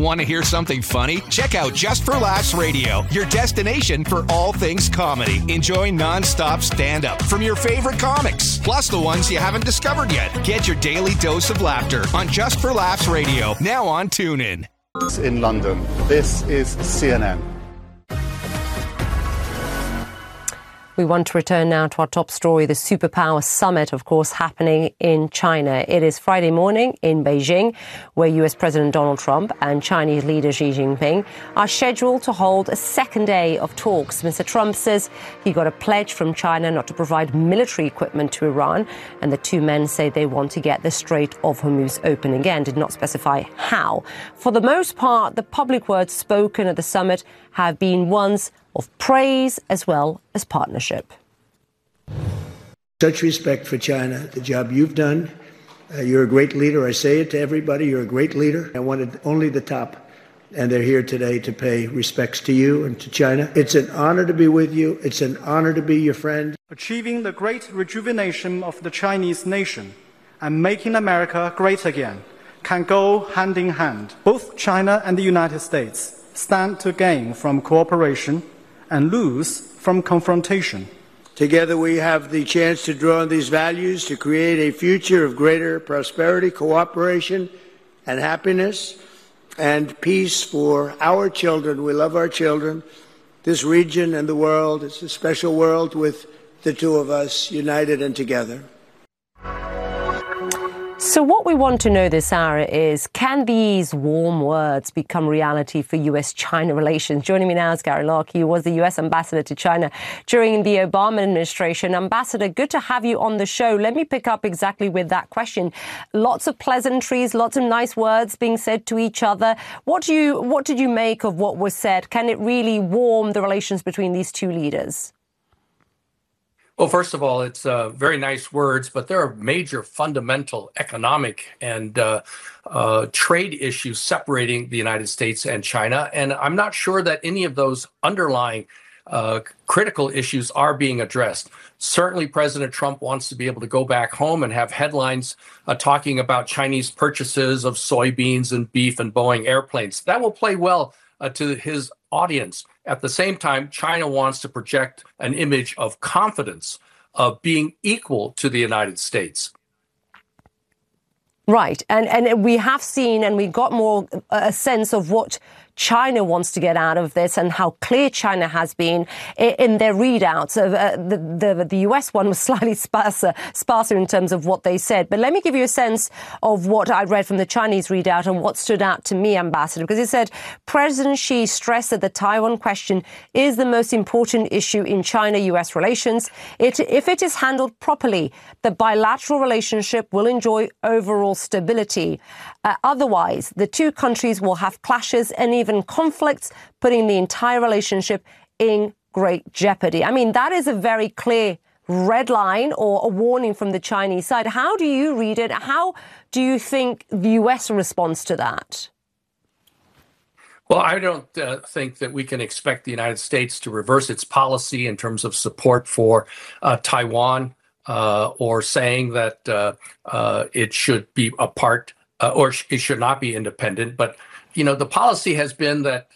Want to hear something funny? Check out Just for Laughs Radio, your destination for all things comedy. Enjoy non-stop stand-up from your favorite comics, plus the ones you haven't discovered yet. Get your daily dose of laughter on Just for Laughs Radio, now on TuneIn. In London, this is CNN. We want to return now to our top story, the Superpower Summit, of course, happening in China. It is Friday morning in Beijing, where US President Donald Trump and Chinese leader Xi Jinping are scheduled to hold a second day of talks. Mr. Trump says he got a pledge from China not to provide military equipment to Iran, and the two men say they want to get the Strait of Hormuz open again, did not specify how. For the most part, the public words spoken at the summit have been ones of praise as well as partnership. Such respect for China, the job you've done. You're a great leader. I say it to everybody. You're a great leader. I wanted only the top. And they're here today to pay respects to you and to China. It's an honor to be with you. It's an honor to be your friend. Achieving the great rejuvenation of the Chinese nation and making America great again can go hand in hand. Both China and the United States stand to gain from cooperation and lose from confrontation. Together we have the chance to draw on these values to create a future of greater prosperity, cooperation, and happiness, and peace for our children. We love our children, this region and the world. It's a special world with the two of us united and together. So what we want to know this hour is, can these warm words become reality for US-China relations? Joining me now is Gary Locke. He was the US ambassador to China during the Obama administration. Ambassador, good to have you on the show. Let me pick up exactly with that question. Lots of pleasantries, lots of nice words being said to each other. What did you make of what was said? Can it really warm the relations between these two leaders? Well, first of all, it's very nice words, but there are major fundamental economic and trade issues separating the United States and China. And I'm not sure that any of those underlying critical issues are being addressed. Certainly, President Trump wants to be able to go back home and have headlines talking about Chinese purchases of soybeans and beef and Boeing airplanes. That will play well to his audience. At the same time, China wants to project an image of confidence, of being equal to the United States. Right. And we have seen, and we got more a sense of what China wants to get out of this and how clear China has been in their readouts. The US one was slightly sparser in terms of what they said. But let me give you a sense of what I read from the Chinese readout and what stood out to me, Ambassador, because it said President Xi stressed that the Taiwan question is the most important issue in China-US relations. If it is handled properly, the bilateral relationship will enjoy overall stability. Otherwise, the two countries will have clashes and even conflicts, putting the entire relationship in great jeopardy. I mean, that is a very clear red line or a warning from the Chinese side. How do you read it? How do you think the US responds to that? Well, I don't think that we can expect the United States to reverse its policy in terms of support for Taiwan or saying that it should be a part or it should not be independent. But, you know, the policy has been that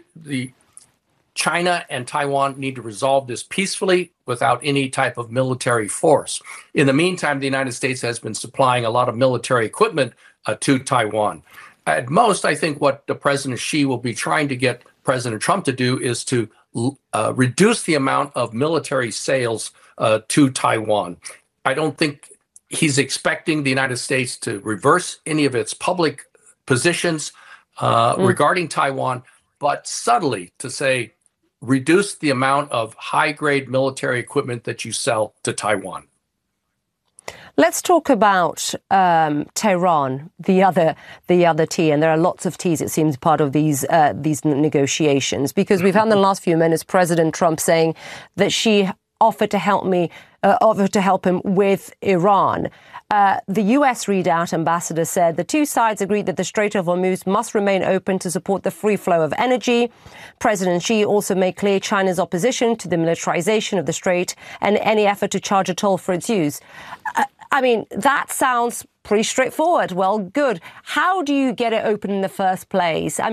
China and Taiwan need to resolve this peacefully without any type of military force. In the meantime, the United States has been supplying a lot of military equipment to Taiwan. At most, I think what the President Xi will be trying to get President Trump to do is to reduce the amount of military sales to Taiwan. I don't think he's expecting the United States to reverse any of its public positions regarding Taiwan, but subtly to say, reduce the amount of high-grade military equipment that you sell to Taiwan. Let's talk about Tehran, the other T, and there are lots of T's, it seems, part of these negotiations, because we've had in the last few minutes President Trump saying that she offered to help him with Iran. The US readout, Ambassador, said the two sides agreed that the Strait of Hormuz must remain open to support the free flow of energy. President Xi also made clear China's opposition to the militarization of the strait and any effort to charge a toll for its use. I mean, that sounds pretty straightforward. Well, good. How do you get it open in the first place?